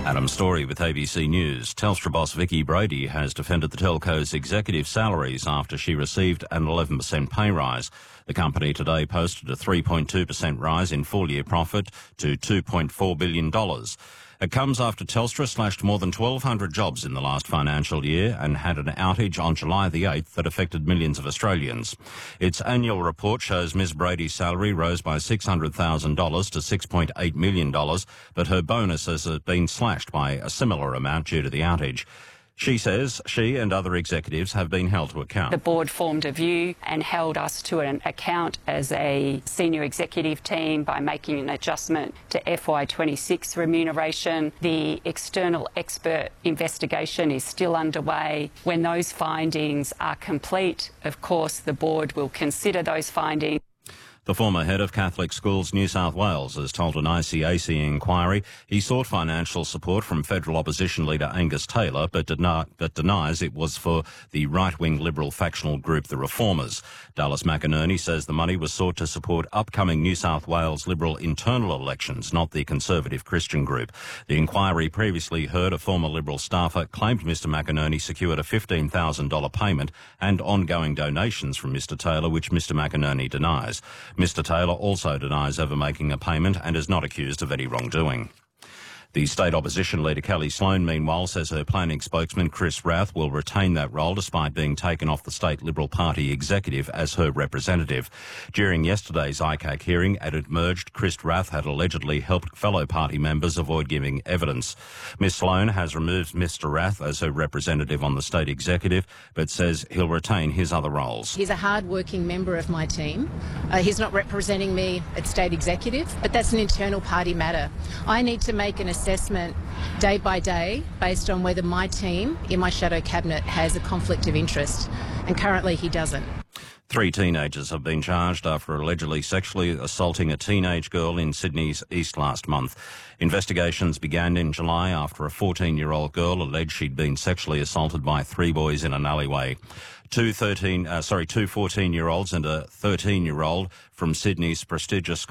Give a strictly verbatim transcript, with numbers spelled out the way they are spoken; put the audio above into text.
Adam Story with A B C News. Telstra boss Vicki Brady has defended the telco's executive salaries after she received an eleven percent pay rise. The company today posted a three point two percent rise in full-year profit to two point four billion dollars. It comes after Telstra slashed more than twelve hundred jobs in the last financial year and had an outage on July the eighth that affected millions of Australians. Its annual report shows Miz Brady's salary rose by six hundred thousand dollars to six point eight million dollars, but her bonus has been slashed by a similar amount due to the outage. She says she and other executives have been held to account. The board formed a view and held us to an account as a senior executive team by making an adjustment to F Y twenty-six remuneration. The external expert investigation is still underway. When those findings are complete, of course, the board will consider those findings. The former head of Catholic Schools New South Wales has told an I C A C inquiry he sought financial support from federal opposition leader Angus Taylor, but, deni- but denies it was for the right-wing Liberal factional group the Reformers. Dallas McInerney says the money was sought to support upcoming New South Wales Liberal internal elections, not the Conservative Christian group. The inquiry previously heard a former Liberal staffer claimed Mr McInerney secured a fifteen thousand dollars payment and ongoing donations from Mr Taylor, which Mr McInerney denies. Mr Taylor also denies ever making a payment and is not accused of any wrongdoing. The state opposition leader Kelly Sloan, meanwhile, says her planning spokesman Chris Rath will retain that role despite being taken off the state Liberal Party executive as her representative. During yesterday's I C A C hearing, it emerged Chris Rath had allegedly helped fellow party members avoid giving evidence. Miss Sloan has removed Mr Rath as her representative on the state executive, but says he'll retain his other roles. He's a hard-working member of my team. Uh, he's not representing me at state executive, but that's an internal party matter. I need to make an assessment day by day based on whether my team in my shadow cabinet has a conflict of interest, and currently he doesn't. Three teenagers have been charged after allegedly sexually assaulting a teenage girl in Sydney's east last month. Investigations began in July after a fourteen-year-old girl alleged she'd been sexually assaulted by three boys in an alleyway. Two thirteen, uh, sorry, two fourteen-year-olds and a thirteen-year-old from Sydney's prestigious